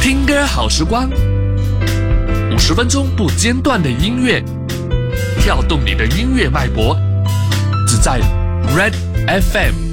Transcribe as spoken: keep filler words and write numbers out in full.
听歌好时光，五十分钟不间断的音乐，跳动你的音乐脉搏，只在 Red F M。